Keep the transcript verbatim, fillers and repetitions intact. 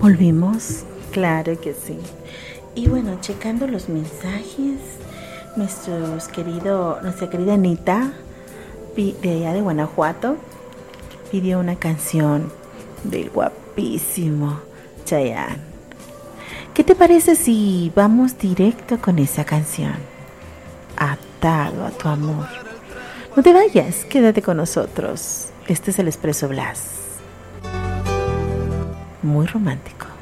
¿Volvimos? Claro que sí. Y bueno, checando los mensajes, nuestros querido, nuestra querida Anita, de allá de Guanajuato, pidió una canción del guapísimo Chayanne. ¿Qué te parece si vamos directo con esa canción? Atado a tu amor. No te vayas, quédate con nosotros. Este es el Expreso Blas. Muy romántico.